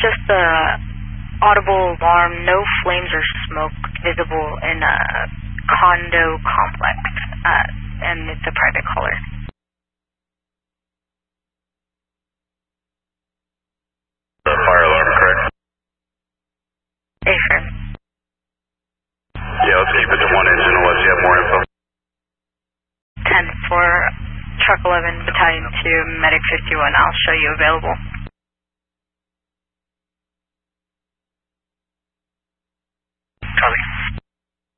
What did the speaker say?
just a audible alarm, no flames or smoke visible in a condo complex, and it's a private caller. Fire alarm, correct? Affirm. Yeah, let's keep it to one engine unless you have more info. 10 for Truck 11, Battalion 2, Medic 51. I'll show you available.